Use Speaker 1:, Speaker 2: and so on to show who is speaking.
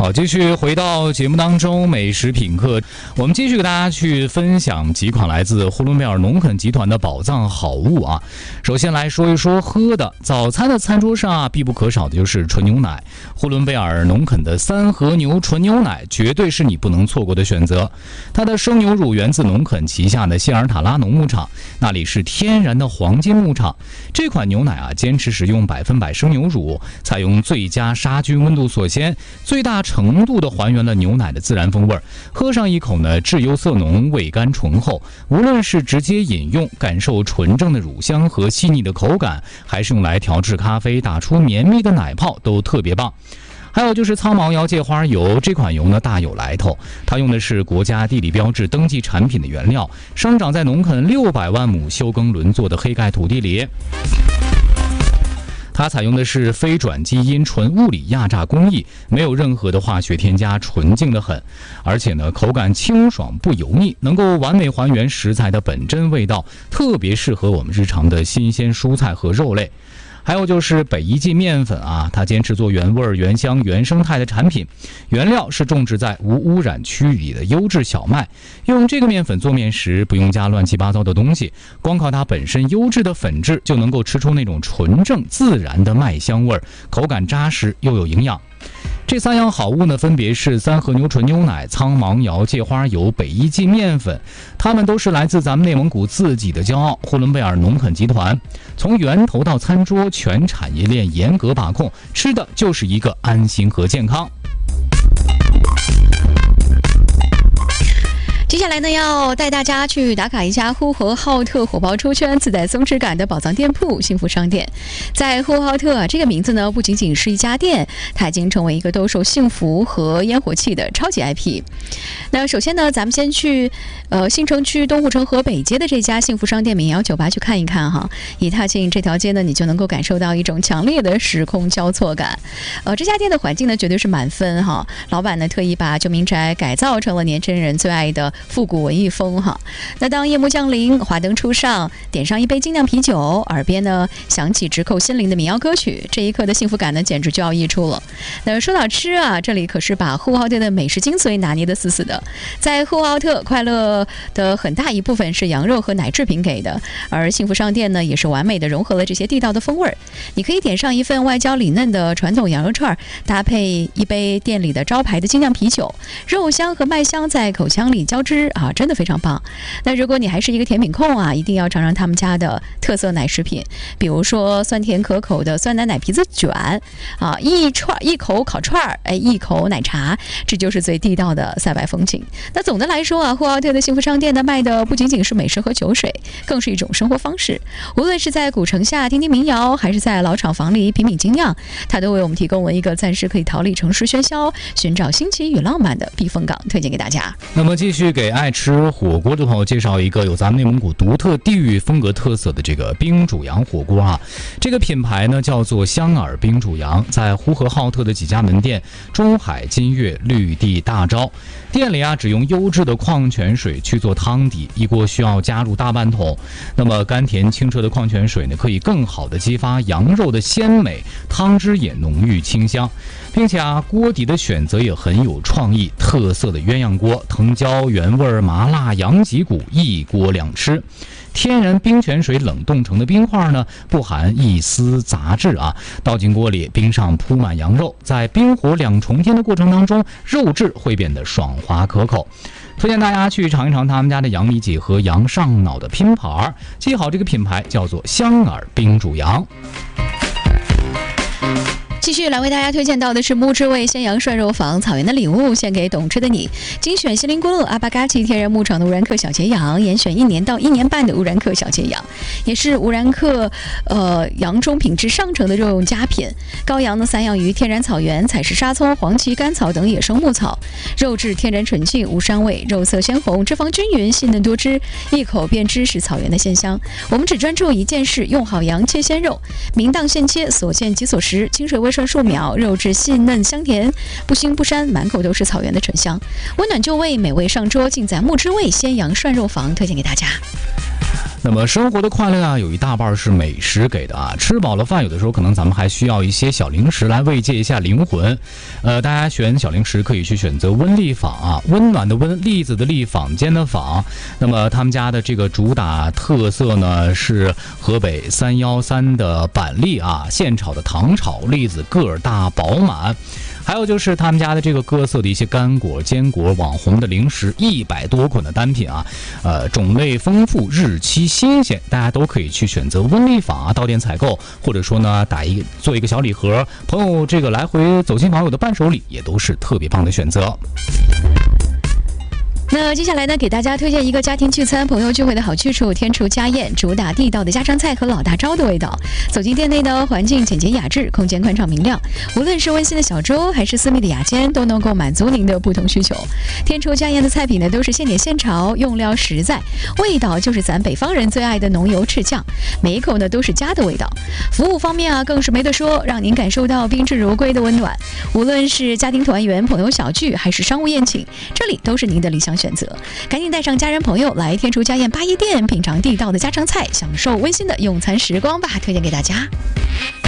Speaker 1: 好，继续回到节目当中，美食品客，我们继续给大家去分享几款来自呼伦贝尔农垦集团的宝藏好物啊。首先来说一说喝的，早餐的餐桌上啊，必不可少的就是纯牛奶。呼伦贝尔农垦的三和牛纯牛奶绝对是你不能错过的选择。它的生牛乳源自农垦旗下的希尔塔拉农牧场，那里是天然的黄金牧场。这款牛奶啊，坚持使用100%生牛乳，采用最佳杀菌温度锁鲜，最大程度的还原了牛奶的自然风味。喝上一口呢，质优色浓，味甘醇厚。无论是直接饮用，感受纯正的乳香和细腻的口感，还是用来调制咖啡，打出绵密的奶泡，都特别棒。还有就是苍毛摇芥花油，这款油呢大有来头，它用的是国家地理标志登记产品的原料，生长在农垦600万亩休耕轮作的黑盖土地里。它采用的是非转基因纯物理压榨工艺，没有任何的化学添加，纯净的很。而且呢，口感清爽不油腻，能够完美还原食材的本真味道，特别适合我们日常的新鲜蔬菜和肉类。还有就是北一记面粉啊，它坚持做原味、原香、原生态的产品，原料是种植在无污染区域里的优质小麦。用这个面粉做面时，不用加乱七八糟的东西，光靠它本身优质的粉质，就能够吃出那种纯正自然的麦香味，口感扎实又有营养。这3样好物呢，分别是三和牛纯牛奶、苍毛摇芥花油、北一记面粉，它们都是来自咱们内蒙古自己的骄傲——呼伦贝尔农垦集团。从源头到餐桌，全产业链严格把控，吃的就是一个安心和健康。
Speaker 2: 接下来呢，要带大家去打卡一家呼和浩特火爆出圈、自带松弛感的宝藏店铺——幸福商店。在呼和浩特，这个名字呢，不仅仅是一家店，它已经成为一个兜售幸福和烟火气的超级 IP。那首先呢，咱们先去新城区东护城河北街的这家幸福商店民谣酒吧去看一看哈。一踏进这条街呢，你就能够感受到一种强烈的时空交错感。这家店的环境呢，绝对是满分哈。老板呢，特意把旧民宅改造成了年轻人最爱的复古文艺风哈。那当夜幕降临，华灯初上，点上一杯精酿啤酒，耳边呢响起直扣心灵的民谣歌曲，这一刻的幸福感呢简直就要溢出了。那说到吃啊，这里可是把呼和浩特的美食精髓拿捏得死死的。在呼和浩特，快乐的很大一部分是羊肉和奶制品给的，而幸福商店呢也是完美的融合了这些地道的风味。你可以点上一份外焦里嫩的传统羊肉串，搭配一杯店里的招牌的精酿啤酒，肉香和麦香在口腔里交织啊，真的非常棒。那如果你还是一个甜品控啊，一定要尝尝他们家的特色奶食品，比如说酸甜可口的酸奶奶皮子卷啊，一口烤串，一口奶茶，这就是最地道的塞外风情。那总的来说啊，呼和浩特的幸福商店呢，卖的不仅仅是美食和酒水，更是一种生活方式。无论是在古城下听听民谣，还是在老厂房里品品精酿，它都为我们提供了一个暂时可以逃离城市喧嚣，寻找新奇与浪漫的避风港，推荐给大家。
Speaker 1: 那么继续给爱吃火锅的朋友介绍一个有咱们内蒙古独特地域风格特色的这个冰煮羊火锅啊。这个品牌呢叫做香饵冰煮羊，在呼和浩特的几家门店，中海、金悦、绿地、大招店里啊，只用优质的矿泉水去做汤底，一锅需要加入大半桶。那么甘甜清澈的矿泉水呢，可以更好的激发羊肉的鲜美，汤汁也浓郁清香，并且啊，锅底的选择也很有创意，特色的鸳鸯锅，藤椒、原味、麻辣、羊脊骨，一锅两吃。天然冰泉水冷冻成的冰块呢，不含一丝杂质啊。倒进锅里，冰上铺满羊肉，在冰火2重天的过程当中，肉质会变得爽滑可口。推荐大家去尝一尝他们家的羊里脊和羊上脑的拼盘，记好这个品牌叫做香饵冰煮羊。
Speaker 2: 继续来为大家推荐到的是木之味鲜羊涮肉坊，草原的礼物献给懂吃的你。精选锡林郭勒阿巴嘎奇天然牧场的乌兰克小节羊，严选1年到1年半的乌兰克小节羊，也是乌兰克羊中品质上乘的肉用佳品。羔羊呢散养于天然草原，采食沙葱、黄芪、甘草等野生牧草，肉质天然纯净，无膻味，肉色鲜红，脂肪均匀，细嫩多汁，一口便知是草原的鲜香。我们只专注一件事，用好羊切鲜肉，明档现切，所见即所食，清水微涮数秒，肉质细嫩香甜，不腥不膻，满口都是草原的醇香，温暖就味，美味上桌，尽在木之味鲜羊涮肉坊，推荐给大家。
Speaker 1: 那么生活的快乐啊，有一大半是美食给的啊。吃饱了饭，有的时候可能咱们还需要一些小零食来慰藉一下灵魂。大家选小零食可以去选择温丽坊啊，温暖的温，栗子的栗，坊间的坊。那么他们家的这个主打特色呢是河北313的板栗啊，现炒的糖炒栗子，个儿大饱满。还有就是他们家的这个各色的一些干果、坚果、网红的零食，100多款的单品啊，种类丰富，日期新鲜，大家都可以去选择温丽坊啊，到店采购，或者说呢做一个小礼盒，朋友这个来回走亲访友的伴手礼也都是特别棒的选择。
Speaker 2: 那接下来呢，给大家推荐一个家庭聚餐、朋友聚会的好去处——天厨家宴，主打地道的家常菜和老大招的味道。走进店内呢，环境简洁雅致，空间宽敞明亮，无论是温馨的小桌还是私密的雅间，都能够满足您的不同需求。天厨家宴的菜品呢，都是现点现炒，用料实在，味道就是咱北方人最爱的浓油赤酱，每一口呢都是家的味道。服务方面啊，更是没得说，让您感受到宾至如归的温暖。无论是家庭团圆、朋友小聚，还是商务宴请，这里都是您的理想选择。赶紧带上家人朋友来天厨家宴8一店，品尝地道的家常菜，享受温馨的用餐时光吧！推荐给大家。